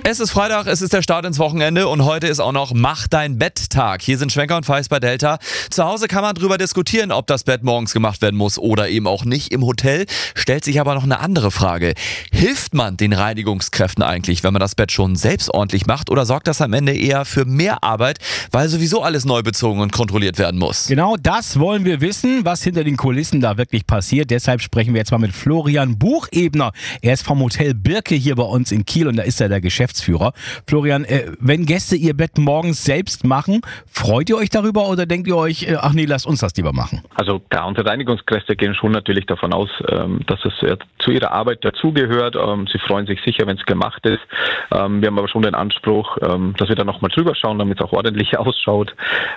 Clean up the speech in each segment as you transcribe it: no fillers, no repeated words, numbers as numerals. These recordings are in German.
Es ist Freitag, es ist der Start ins Wochenende und heute ist auch noch Mach dein Bett-Tag. Hier sind Schwenker und Feist bei Delta. Zu Hause kann man drüber diskutieren, ob das Bett morgens gemacht werden muss oder eben auch nicht. Im Hotel stellt sich aber noch eine andere Frage. Hilft man den Reinigungskräften eigentlich, wenn man das Bett schon selbst ordentlich macht, oder sorgt das am Ende eher für mehr Arbeit, weil sowieso alles neu bezogen und kontrolliert werden muss? Genau das wollen wir wissen, was hinter den Kulissen da wirklich passiert. Deshalb sprechen wir jetzt mal mit Florian Buchebner. Er ist vom Hotel Birke hier bei uns in Kiel und da ist er der Geschäftsführer. Florian, wenn Gäste ihr Bett morgens selbst machen, freut ihr euch darüber oder denkt ihr euch, ach nee, lasst uns das lieber machen? Also klar, unsere Reinigungskräfte gehen schon natürlich davon aus, dass es zu ihrer Arbeit dazugehört. Sie freuen sich sicher, wenn es gemacht ist. Wir haben aber schon den Anspruch, dass wir da nochmal drüber schauen, damit es auch ordentlich ausschaut.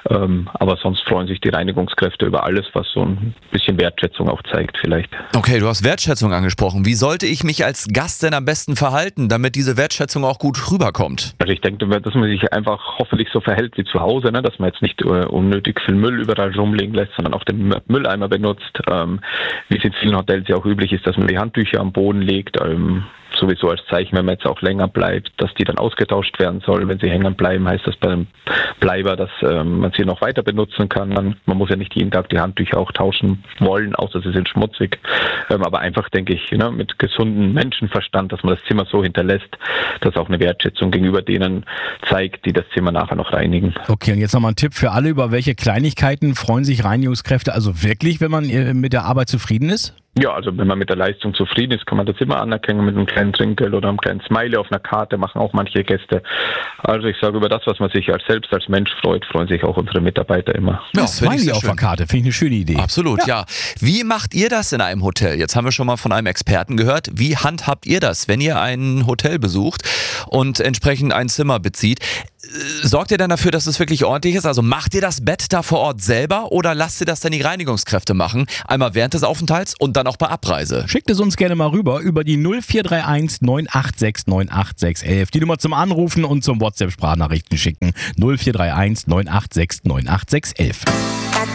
Aber sonst freuen sich die Reinigungskräfte über alles, was so ein bisschen Wertschätzung auch zeigt vielleicht. Okay, du hast Wertschätzung angesprochen. Wie sollte ich mich als Gast denn am besten verhalten, damit diese Wertschätzung auch gut rüberkommt? Also ich denke, dass man sich einfach hoffentlich so verhält wie zu Hause, ne? Dass man jetzt nicht unnötig viel Müll überall rumliegen lässt, sondern auch den Mülleimer benutzt. Wie es in vielen Hotels ja auch üblich ist, dass man die Handtücher am Boden legt. Sowieso als Zeichen, wenn man jetzt auch länger bleibt, dass die dann ausgetauscht werden soll. Wenn sie hängen bleiben, heißt das bei einem Bleiber, dass man sie noch weiter benutzen kann. Man muss ja nicht jeden Tag die Handtücher auch tauschen wollen, außer sie sind schmutzig. Aber einfach, denke ich, mit gesundem Menschenverstand, dass man das Zimmer so hinterlässt, dass auch eine Wertschätzung gegenüber denen zeigt, die das Zimmer nachher noch reinigen. Okay, und jetzt nochmal ein Tipp für alle, über welche Kleinigkeiten freuen sich Reinigungskräfte also wirklich, wenn man mit der Arbeit zufrieden ist? Ja, also wenn man mit der Leistung zufrieden ist, kann man das immer anerkennen mit einem kleinen Trinkgeld oder einem kleinen Smiley auf einer Karte, machen auch manche Gäste. Also ich sage, über das, was man sich selbst als Mensch freut, freuen sich auch unsere Mitarbeiter immer. Ja, Smiley auf der Karte, finde ich eine schöne Idee. Absolut, ja. Wie macht ihr das in einem Hotel? Jetzt haben wir schon mal von einem Experten gehört. Wie handhabt ihr das, wenn ihr ein Hotel besucht und entsprechend ein Zimmer bezieht? Sorgt ihr dann dafür, dass es wirklich ordentlich ist? Also macht ihr das Bett da vor Ort selber oder lasst ihr das dann die Reinigungskräfte machen? Einmal während des Aufenthalts und dann auch bei Abreise. Schickt es uns gerne mal rüber über die 0431 986 98611. Die Nummer zum Anrufen und zum WhatsApp-Sprachnachrichten schicken. 0431 986 98611.